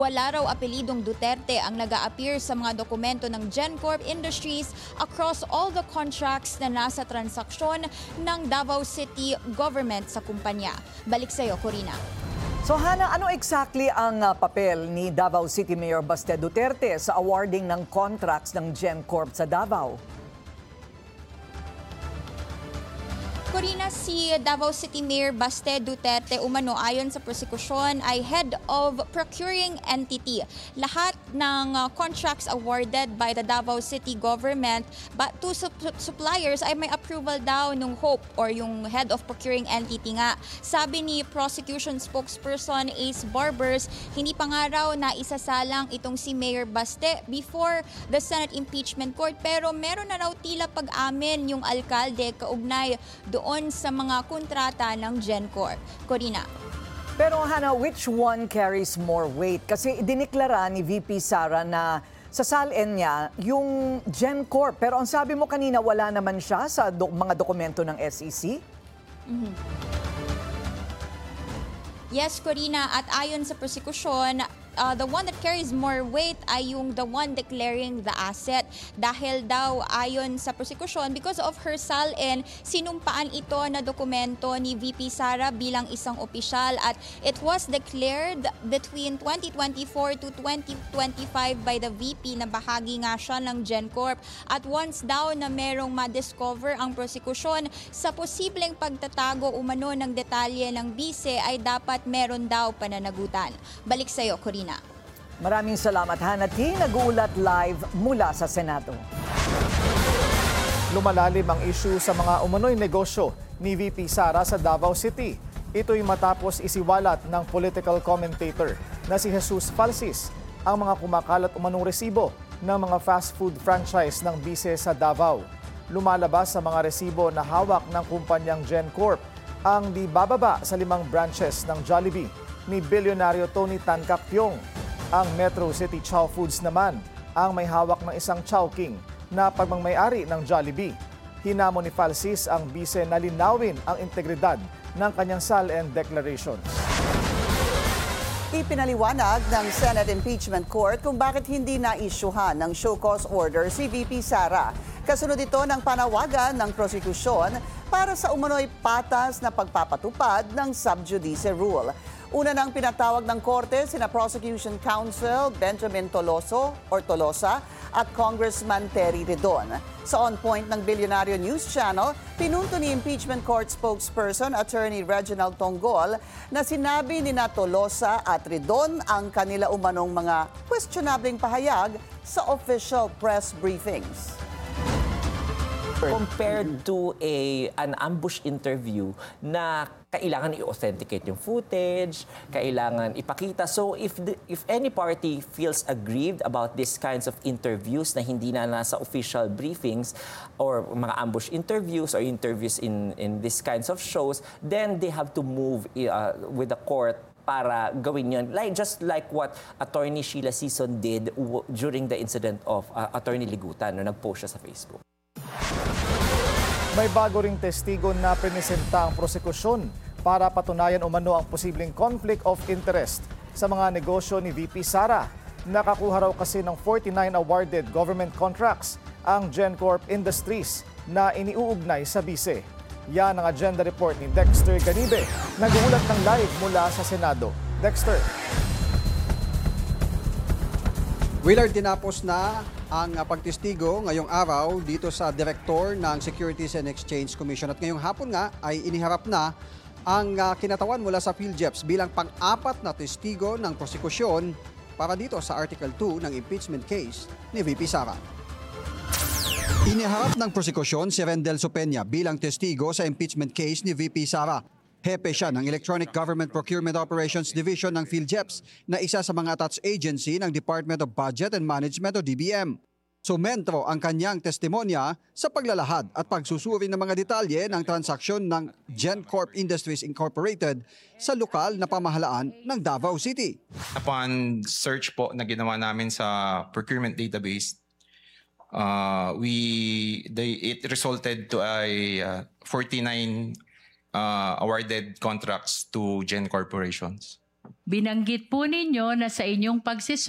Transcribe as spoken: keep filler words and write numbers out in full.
Wala raw apelidong Duterte ang nag-a-appear sa mga dokumento ng GenCorp Industries across all the contracts na nasa transaksyon ng Davao City government sa kumpanya. Balik sa iyo, Corina. So Hana, ano exactly ang uh, papel ni Davao City Mayor Baste Duterte sa awarding ng contracts ng GenCorp sa Davao? Corina, si Davao City Mayor Baste Duterte umano ayon sa prosekusyon ay head of procuring entity. Lahat ng uh, contracts awarded by the Davao City government but to sup- suppliers ay may approval daw ng HOPE or yung head of procuring entity nga. Sabi ni prosecution spokesperson Ace Barbers, hindi pa nga raw na isasalang itong si Mayor Baste before the Senate impeachment court pero meron na raw tila pag-amin yung alkalde kaugnay doon sa mga kontrata ng GenCorp. Corina. Pero Hana, which one carries more weight? Kasi diniklara ni V P Sara na sasalin niya yung GenCorp. Pero ang sabi mo kanina, wala naman siya sa do- mga dokumento ng S E C? Mm-hmm. Yes, Corina. At ayon sa prosekusyon, Uh, the one that carries more weight ay yung the one declaring the asset dahil daw ayon sa prosecution because of her salin, sinumpaan ito na dokumento ni V P Sara bilang isang opisyal at it was declared between twenty twenty-four to twenty twenty-five by the V P na bahagi nga siya ng GenCorp at once daw na merong ma-discover ang prosecution sa posibleng pagtatago umano ng detalye ng bise ay dapat meron daw pananagutan. Balik sa iyo, Corina. Maraming salamat, Hana T. Nag-uulat live mula sa Senado. Lumalalim ang issue sa mga umano'y negosyo ni V P Sara sa Davao City. Ito'y matapos isiwalat ng political commentator na si Jesus Falsis ang mga kumakalat umanong resibo ng mga fast food franchise ng bise sa Davao. Lumalabas sa mga resibo na hawak ng kumpanyang GenCorp ang di bababa sa limang branches ng Jollibee ni bilyonaryo Tony Tan Caktiong. Ang Metro City Chow Foods naman ang may hawak ng isang Chowking na pagmamay-ari ng Jollibee. Hinamon ni Falsis ang bise na linawin ang integridad ng kanyang S A L N declaration. Ipinaliwanag ng Senate Impeachment Court kung bakit hindi na-isyuhan ng show cause order si V P Sara. Kasunod ito ng panawagan ng prosekusyon para sa umano'y patas na pagpapatupad ng sub judice rule. Una nang pinatawag ng korte sina Prosecution Counsel Benjamin Toloso or Tolosa at Congressman Terry Redon. Sa On Point ng Bilyonaryo News Channel, pinunto ni Impeachment Court spokesperson Attorney Reginald Tonggol na sinabi ni na Tolosa at Redon ang kanila umanong mga questionabling pahayag sa official press briefings. Compared to a an ambush interview na kailangan i-authenticate yung footage, kailangan ipakita. So if the, if any party feels aggrieved about these kinds of interviews na hindi na nasa official briefings or mga ambush interviews or interviews in in these kinds of shows, then they have to move uh, with the court para gawin yun. Like, just like what Attorney Sheila Sison did w- during the incident of uh, Attorney Ligutan no nag-post siya sa Facebook. May bago ring testigo na pinisenta ang prosekusyon para patunayan umano ang posibleng conflict of interest sa mga negosyo ni V P Sara. Nakakuha raw kasi ng forty-nine awarded government contracts ang GenCorp Industries na iniuugnay sa bise. Yan ang agenda report ni Dexter Ganibe. Nag-uulat ng live mula sa Senado. Dexter. Willard, tinapos na ang pagtestigo ngayong araw dito sa Director ng Securities and Exchange Commission. At ngayong hapon nga ay iniharap na ang uh, kinatawan mula sa PhilJeps bilang pang-apat na testigo ng prosekusyon para dito sa Article two ng impeachment case ni V P Sara. Iniharap ng prosekusyon si Rendel Sopenya bilang testigo sa impeachment case ni V P Sara. Hepe siya ng Electronic Government Procurement Operations Division ng PhilJeps na isa sa mga attached agency ng Department of Budget and Management o D B M. Sumentro ang kanyang testimonya sa paglalahad at pagsusuri ng mga detalye ng transaksyon ng GenCorp Industries Incorporated sa lokal na pamahalaan ng Davao City. Upon search po na ginawa namin sa procurement database, uh, we they, it resulted to a uh, forty-nine uh, awarded contracts to Gen Corporations. Binanggit po ninyo na sa inyong pagsis